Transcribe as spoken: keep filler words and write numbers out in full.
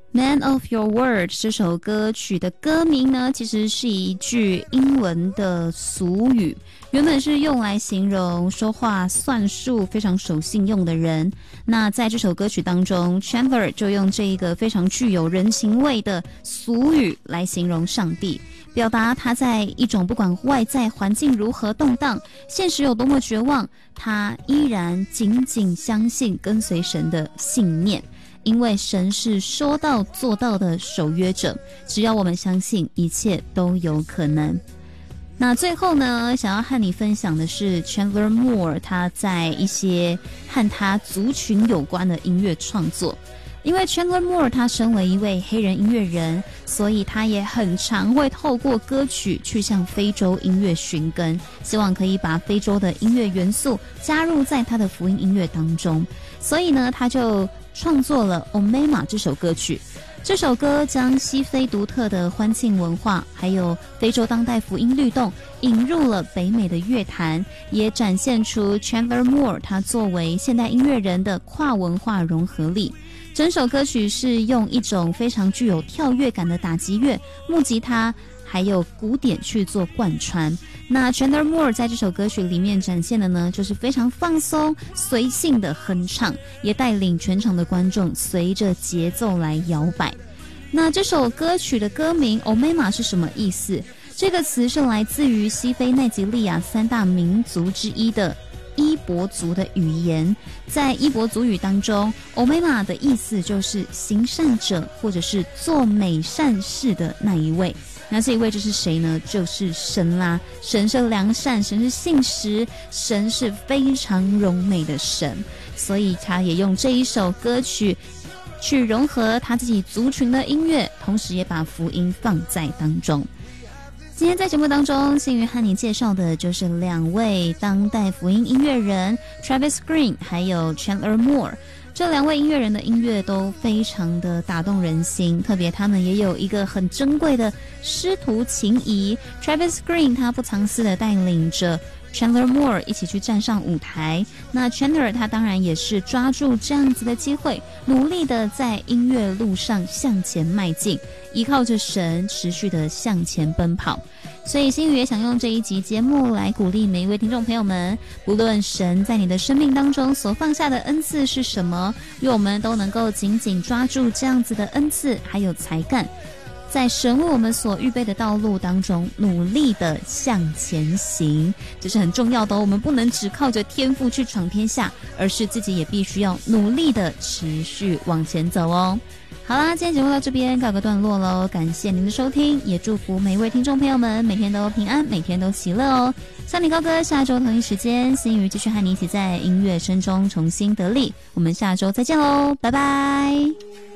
Man of Your Word 这首歌曲的歌名呢，其实是一句英文的俗语，原本是用来形容说话算数非常守信用的人。那在这首歌曲当中 Chandler 就用这一个非常具有人情味的俗语来形容上帝，表达他在一种不管外在环境如何动荡，现实有多么绝望，他依然紧紧相信跟随神的信念。因为神是说到做到的守约者，只要我们相信，一切都有可能。那最后呢，想要和你分享的是 Chandler Moore 他在一些和他族群有关的音乐创作。因为 Chandler Moore 他身为一位黑人音乐人，所以他也很常会透过歌曲去向非洲音乐寻根，希望可以把非洲的音乐元素加入在他的福音音乐当中。所以呢，他就创作了 Omema 这首歌曲。这首歌将西非独特的欢庆文化还有非洲当代福音律动引入了北美的乐坛，也展现出 Chandler Moore 他作为现代音乐人的跨文化融合力。整首歌曲是用一种非常具有跳跃感的打击乐、木吉他还有鼓点去做贯穿。那 Chandler Moore 在这首歌曲里面展现的呢，就是非常放松随性的哼唱，也带领全场的观众随着节奏来摇摆。那这首歌曲的歌名 Omema 是什么意思？这个词是来自于西非奈及利亚三大民族之一的伊博族的语言。在伊博族语当中 Omema 的意思就是行善者，或者是做美善事的那一位。那这一位就是谁呢？就是神啦。神是良善，神是信实，神是非常荣美的神，所以他也用这一首歌曲去融合他自己族群的音乐，同时也把福音放在当中。今天在节目当中，幸运和你介绍的就是两位当代福音音乐人 Travis Green 还有 Chandler Moore。这两位音乐人的音乐都非常的打动人心，特别他们也有一个很珍贵的师徒情谊。 Travis Green 他不藏私的带领着 Chandler Moore 一起去站上舞台，那 Chandler 他当然也是抓住这样子的机会，努力的在音乐路上向前迈进，依靠着神持续的向前奔跑。所以心语也想用这一集节目来鼓励每一位听众朋友们，不论神在你的生命当中所放下的恩赐是什么，愿我们都能够紧紧抓住这样子的恩赐还有才干，在神为我们所预备的道路当中努力的向前行，这是很重要的哦。我们不能只靠着天赋去闯天下，而是自己也必须要努力的持续往前走哦。好啦，今天节目到这边告个段落咯，感谢您的收听，也祝福每一位听众朋友们每天都平安，每天都喜乐哦。少年高歌下周同一时间，心语继续和你一起在音乐声中重新得力，我们下周再见咯，拜拜。